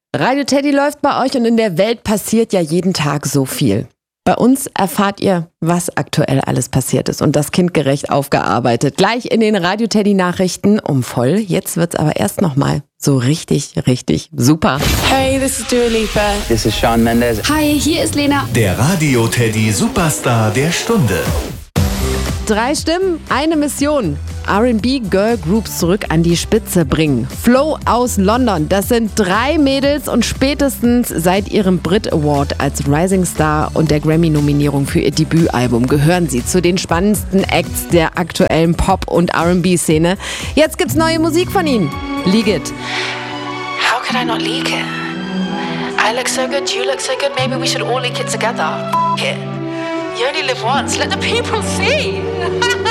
Radio Teddy läuft bei euch und in der Welt passiert ja jeden Tag so viel. Bei uns erfahrt ihr, was aktuell alles passiert ist und das kindgerecht aufgearbeitet. Gleich in den Radio Teddy Nachrichten um voll. Jetzt wird's aber erst nochmal so richtig super. Hey, this is Dua Lipa. This is Shawn Mendes. Hi, hier ist Lena. Der Radio Teddy Superstar der Stunde. 3 Stimmen, eine Mission. R&B Girl Groups zurück an die Spitze bringen. Flo aus London, das sind 3 Mädels und spätestens seit ihrem Brit Award als Rising Star und der Grammy-Nominierung für ihr Debütalbum gehören sie zu den spannendsten Acts der aktuellen Pop- und R&B-Szene. Jetzt gibt's neue Musik von ihnen. Leak It. How could I not leak it? I look so good, you look so good, maybe we should all leak it together. F*** it. You only live once, let the people see.